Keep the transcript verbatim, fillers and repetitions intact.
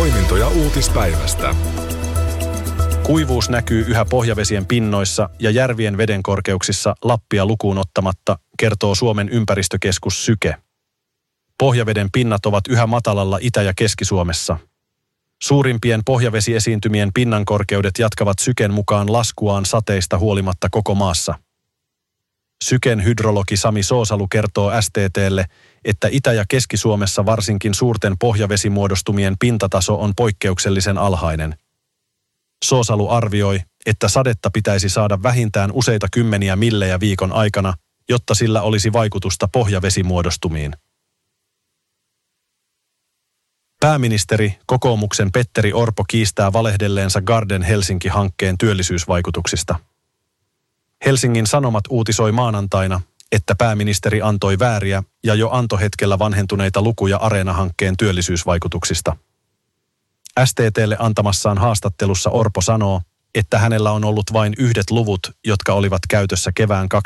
Poimintoja uutispäivästä. Kuivuus näkyy yhä pohjavesien pinnoissa ja järvien vedenkorkeuksissa Lappia lukuun ottamatta, kertoo Suomen ympäristökeskus Syke. Pohjaveden pinnat ovat yhä matalalla Itä- ja Keski-Suomessa. Suurimpien pohjavesiesiintymien pinnankorkeudet jatkavat Syken mukaan laskuaan sateista huolimatta koko maassa. Syken hydrologi Sami Soosalu kertoo S T T:lle, että Itä- ja Keski-Suomessa varsinkin suurten pohjavesimuodostumien pintataso on poikkeuksellisen alhainen. Soosalu arvioi, että sadetta pitäisi saada vähintään useita kymmeniä millejä viikon aikana, jotta sillä olisi vaikutusta pohjavesimuodostumiin. Pääministeri, kokoomuksen Petteri Orpo kiistää valehdelleensa Garden Helsinki-hankkeen työllisyysvaikutuksista. Helsingin Sanomat uutisoi maanantaina, että pääministeri antoi vääriä ja jo antohetkellä vanhentuneita lukuja Areena-hankkeen työllisyysvaikutuksista. S T T:lle antamassaan haastattelussa Orpo sanoo, että hänellä on ollut vain yhdet luvut, jotka olivat käytössä kevään